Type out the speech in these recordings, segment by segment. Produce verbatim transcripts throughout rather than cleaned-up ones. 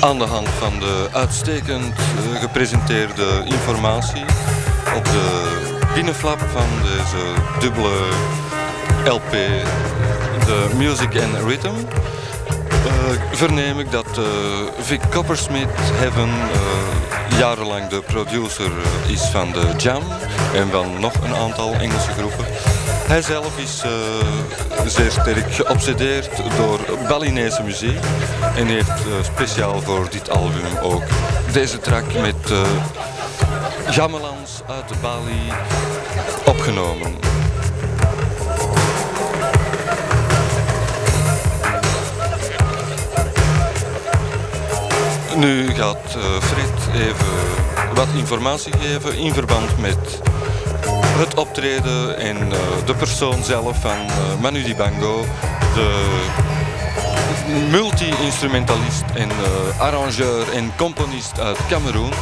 aan de hand van de uitstekend uh, gepresenteerde informatie op de binnenflap van deze dubbele L P, de Music and Rhythm, uh, verneem ik dat uh, Vic Coppersmith Heaven uh, jarenlang de producer uh, is van de Jam en van nog een aantal Engelse groepen. Hij zelf is uh, zeer sterk geobsedeerd door Balinese muziek en heeft uh, speciaal voor dit album ook deze track met uh, gamelans uit de Bali opgenomen. Nu gaat uh, Fred even wat informatie geven in verband met het optreden en uh, de persoon zelf van uh, Manu Dibango, de multi-instrumentalist en uh, arrangeur en componist uit Cameroen.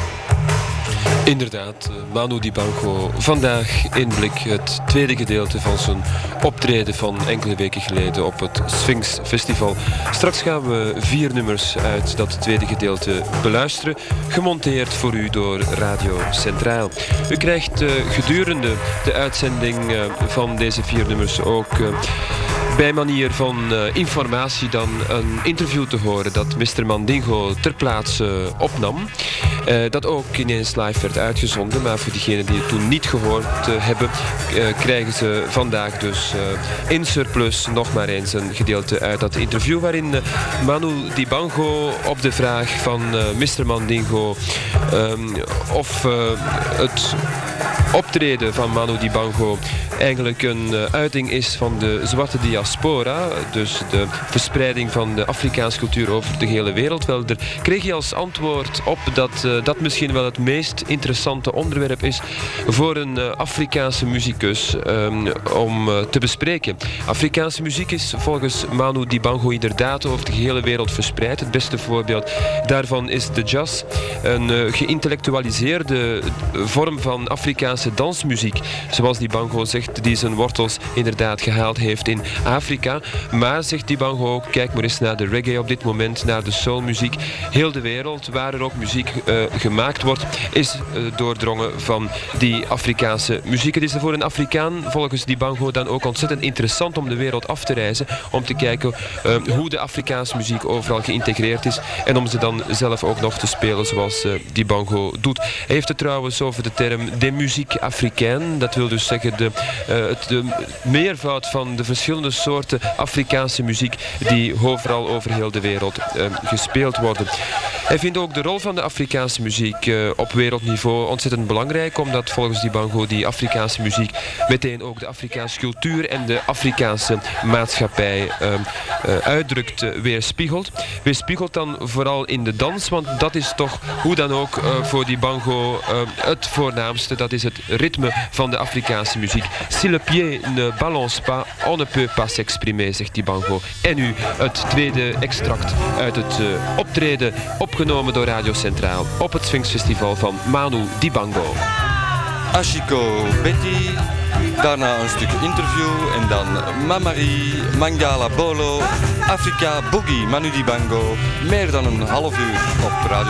Inderdaad, Manu Dibango. Vandaag inblik het tweede gedeelte van zijn optreden van enkele weken geleden op het Sphinx Festival. Straks gaan we vier nummers uit dat tweede gedeelte beluisteren, gemonteerd voor u door Radio Centraal. U krijgt uh, gedurende de uitzending uh, van deze vier nummers ook uh, bij manier van uh, informatie dan een interview te horen dat mister Mandingo ter plaatse uh, opnam. Uh, dat ook ineens live werd uitgezonden, maar voor diegenen die het toen niet gehoord uh, hebben, uh, krijgen ze vandaag dus uh, in surplus nog maar eens een gedeelte uit dat interview waarin uh, Manu Dibango op de vraag van uh, mister Mandingo um, of uh, het optreden van Manu Dibango eigenlijk een uh, uiting is van de zwarte diaspora, dus de verspreiding van de Afrikaanse cultuur over de hele wereld. Wel, daar kreeg hij als antwoord op dat uh, dat misschien wel het meest interessante onderwerp is voor een uh, Afrikaanse muzikus um, om uh, te bespreken. Afrikaanse muziek is volgens Manu Dibango inderdaad over de hele wereld verspreid. Het beste voorbeeld daarvan is de jazz, een uh, geïntellectualiseerde vorm van Afrikaanse dansmuziek, zoals Dibango zegt, die zijn wortels inderdaad gehaald heeft in Afrika. Maar, zegt Dibango ook, kijk maar eens naar de reggae op dit moment, naar de soulmuziek. Heel de wereld, waar er ook muziek uh, gemaakt wordt, is uh, doordrongen van die Afrikaanse muziek. Het is voor een Afrikaan, volgens Dibango, dan ook ontzettend interessant om de wereld af te reizen, om te kijken uh, hoe de Afrikaanse muziek overal geïntegreerd is en om ze dan zelf ook nog te spelen zoals uh, Dibango doet. Hij heeft het trouwens over de term de musique africaine. Dat wil dus zeggen de Uh, het de meervoud van de verschillende soorten Afrikaanse muziek die overal over heel de wereld uh, gespeeld worden. Hij vindt ook de rol van de Afrikaanse muziek uh, op wereldniveau ontzettend belangrijk, omdat volgens Dibango die Afrikaanse muziek meteen ook de Afrikaanse cultuur en de Afrikaanse maatschappij uh, uh, uitdrukt, uh, weerspiegelt. Weerspiegelt dan vooral in de dans, want dat is toch hoe dan ook uh, voor Dibango uh, het voornaamste, dat is het ritme van de Afrikaanse muziek. Si le pied ne balance pas, on ne peut pas s'exprimer, zegt Dibango. En nu het tweede extract uit het uh, optreden, opgenomen door Radio Centraal op het Sphinx Festival van Manu Dibango. Ashiko Betty, daarna een stuk interview en dan Mamari, Mangala Bolo, Afrika Boogie, Manu Dibango. Meer dan een half uur op Radio